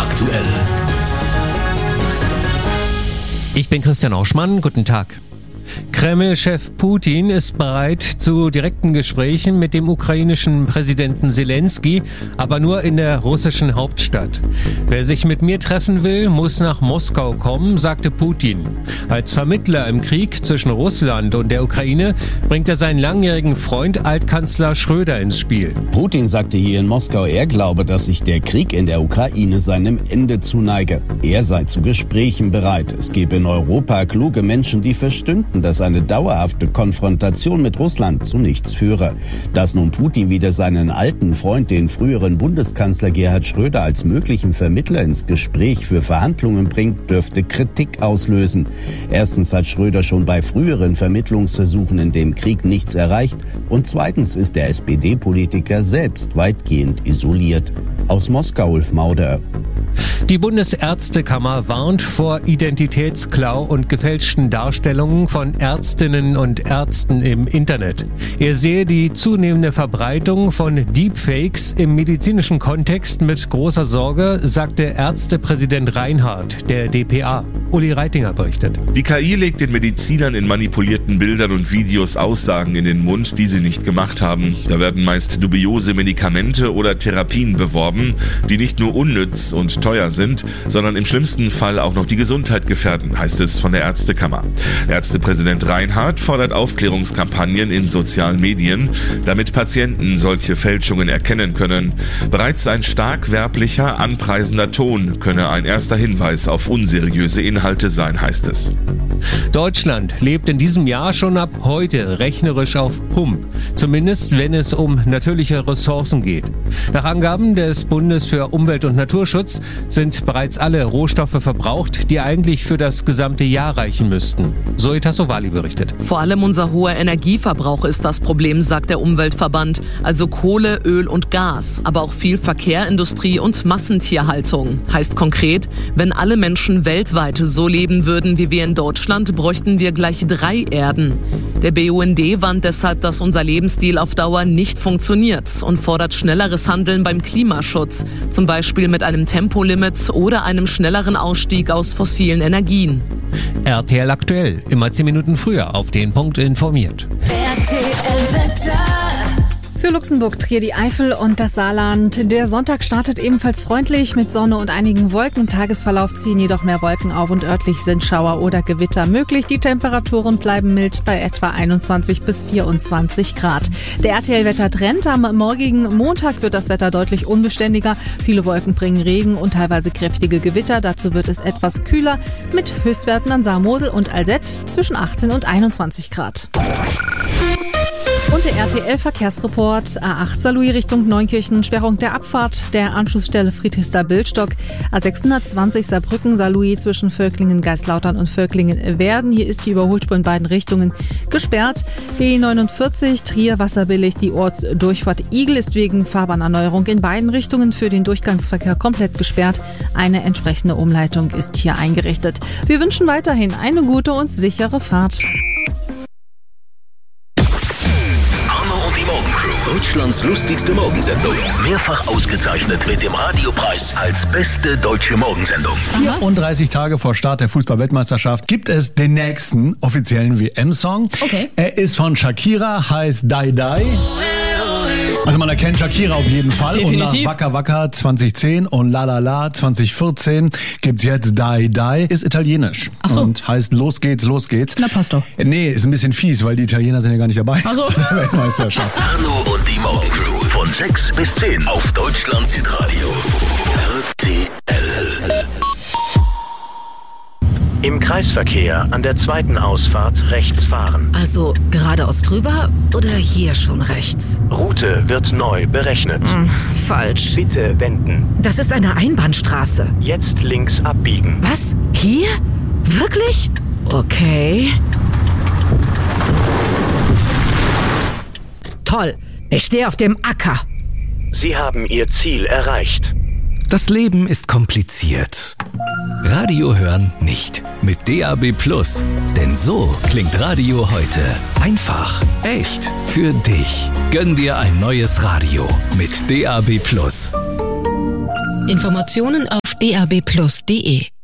aktuell. Ich bin Christian Oschmann, guten Tag. Kreml-Chef Putin ist bereit zu direkten Gesprächen mit dem ukrainischen Präsidenten Zelensky, aber nur in der russischen Hauptstadt. Wer sich mit mir treffen will, muss nach Moskau kommen, sagte Putin. Als Vermittler im Krieg zwischen Russland und der Ukraine bringt er seinen langjährigen Freund Altkanzler Schröder ins Spiel. Putin sagte hier in Moskau, er glaube, dass sich der Krieg in der Ukraine seinem Ende zuneige. Er sei zu Gesprächen bereit. Es gebe in Europa kluge Menschen, die verstünden, dass eine dauerhafte Konfrontation mit Russland zu nichts führe. Dass nun Putin wieder seinen alten Freund, den früheren Bundeskanzler Gerhard Schröder, als möglichen Vermittler ins Gespräch für Verhandlungen bringt, dürfte Kritik auslösen. Erstens hat Schröder schon bei früheren Vermittlungsversuchen in dem Krieg nichts erreicht und zweitens ist der SPD-Politiker selbst weitgehend isoliert. Aus Moskau, Ulf Mauder. Die Bundesärztekammer warnt vor Identitätsklau und gefälschten Darstellungen von Ärztinnen und Ärzten im Internet. Er sehe die zunehmende Verbreitung von Deepfakes im medizinischen Kontext mit großer Sorge, sagte Ärztepräsident Reinhardt der dpa. Uli Reitinger berichtet. Die KI legt den Medizinern in manipulierten Bildern und Videos Aussagen in den Mund, die sie nicht gemacht haben. Da werden meist dubiose Medikamente oder Therapien beworben, die nicht nur unnütz und teuer sind, sondern im schlimmsten Fall auch noch die Gesundheit gefährden, heißt es von der Ärztekammer. Ärztepräsident Reinhardt fordert Aufklärungskampagnen in sozialen Medien, damit Patienten solche Fälschungen erkennen können. Bereits ein stark werblicher, anpreisender Ton könne ein erster Hinweis auf unseriöse Inhalte sein, heißt es. Deutschland lebt in diesem Jahr schon ab heute rechnerisch auf Pump, zumindest wenn es um natürliche Ressourcen geht. Nach Angaben des Bundes für Umwelt und Naturschutz sind bereits alle Rohstoffe verbraucht, die eigentlich für das gesamte Jahr reichen müssten. Zoe Tassovali berichtet. Vor allem unser hoher Energieverbrauch ist das Problem, sagt der Umweltverband. Also Kohle, Öl und Gas, aber auch viel Verkehr, Industrie und Massentierhaltung. Heißt konkret, wenn alle Menschen weltweit so leben würden wie wir in Deutschland, bräuchten wir gleich 3 Erden. Der BUND warnt deshalb, dass unser Lebensstil auf Dauer nicht funktioniert und fordert schnelleres Handeln beim Klimaschutz, zum Beispiel mit einem Tempolimit oder einem schnelleren Ausstieg aus fossilen Energien. RTL aktuell, immer 10 Minuten früher auf den Punkt informiert. RTL Wetter. Für Luxemburg, Trier, die Eifel und das Saarland. Der Sonntag startet ebenfalls freundlich mit Sonne und einigen Wolken. Im Tagesverlauf ziehen jedoch mehr Wolken auf und örtlich sind Schauer oder Gewitter möglich. Die Temperaturen bleiben mild bei etwa 21 bis 24 Grad. Der RTL-Wettertrend: am morgigen Montag wird das Wetter deutlich unbeständiger. Viele Wolken bringen Regen und teilweise kräftige Gewitter. Dazu wird es etwas kühler mit Höchstwerten an Saar-Mosel und Alzett zwischen 18 und 21 Grad. Und der RTL-Verkehrsreport: A8 Saarlouis Richtung Neunkirchen, Sperrung der Abfahrt der Anschlussstelle Friedrichsthal-Bildstock. A620 Saarbrücken Saarlouis zwischen Völklingen, Geislautern und Völklingen-Werden. Hier ist die Überholspur in beiden Richtungen gesperrt. B49 Trier Wasserbillig, die Ortsdurchfahrt Igel ist wegen Fahrbahnerneuerung in beiden Richtungen für den Durchgangsverkehr komplett gesperrt. Eine entsprechende Umleitung ist hier eingerichtet. Wir wünschen weiterhin eine gute und sichere Fahrt. Deutschlands lustigste Morgensendung. Mehrfach ausgezeichnet mit dem Radiopreis als beste deutsche Morgensendung. 34 Tage vor Start der Fußball-Weltmeisterschaft gibt es den nächsten offiziellen WM-Song. Okay. Er ist von Shakira, heißt Die Die. Also man erkennt Shakira auf jeden Fall. Definitiv. Und nach Waka Waka 2010 und La La La 2014 gibt's jetzt Die Die. Ist italienisch. Ach so. Und heißt Los geht's, los geht's. Na, passt doch. Nee, ist ein bisschen fies, weil die Italiener sind ja gar nicht dabei. Also. Weltmeisterschaft. Arno und die Morgencrew von 6 bis 10 auf Deutschlands Hitradio. RTL. Im Kreisverkehr an der zweiten Ausfahrt rechts fahren. Also geradeaus drüber oder hier schon rechts? Route wird neu berechnet. Falsch. Bitte wenden. Das ist eine Einbahnstraße. Jetzt links abbiegen. Was? Hier? Wirklich? Okay. Toll. Ich stehe auf dem Acker. Sie haben Ihr Ziel erreicht. Das Leben ist kompliziert. Radio hören nicht. Mit DAB+. Denn so klingt Radio heute. Einfach, echt, für dich. Gönn dir ein neues Radio mit DAB+. Informationen auf auf dabplus.de.